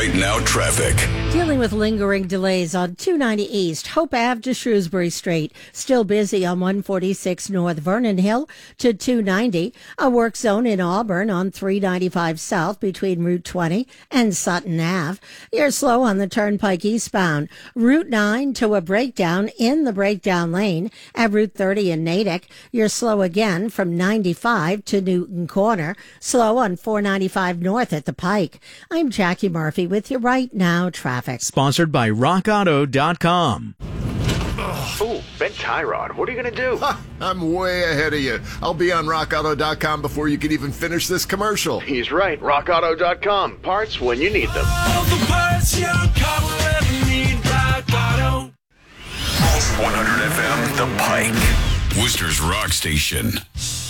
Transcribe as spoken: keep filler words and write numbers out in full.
Right Now traffic. Dealing with lingering delays on two ninety East, Hope Ave to Shrewsbury Street. Still busy on one forty-six North Vernon Hill to two ninety. A work zone in Auburn on three ninety-five South between Route twenty and Sutton Ave. You're slow on the Turnpike eastbound. Route nine to a breakdown in the breakdown lane at Route thirty in Natick. You're slow again from ninety-five to Newton Corner. Slow on four ninety-five North at the Pike. I'm Jackie Murphy with you right now traffic. Sponsored by rock auto dot com. Ooh, Ben Tyrod, what are you going to do? Ha, I'm way ahead of you. I'll be on rock auto dot com before you can even finish this commercial. He's right, rock auto dot com. Parts when you need them. All the parts your car will ever need, Rock Auto. one hundred F M, The Pike. Worcester's Rock Station.